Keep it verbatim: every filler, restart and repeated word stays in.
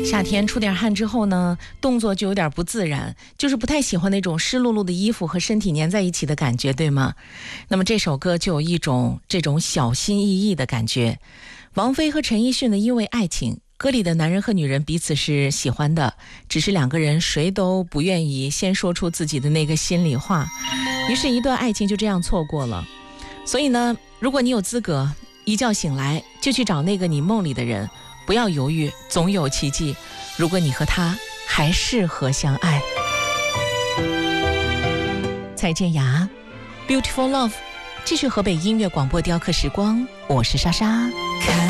夏天出点汗之后呢，动作就有点不自然，就是不太喜欢那种湿漉漉的衣服和身体粘在一起的感觉，对吗？那么这首歌就有一种这种小心翼翼的感觉。王菲和陈奕迅的《因为爱情》，歌里的男人和女人彼此是喜欢的，只是两个人谁都不愿意先说出自己的那个心里话，于是一段爱情就这样错过了。所以呢，如果你有资格一觉醒来就去找那个你梦里的人，不要犹豫，总有奇迹。如果你和他还适合相爱。蔡健雅 Beautiful Love， 继续河北音乐广播雕刻时光，我是莎莎。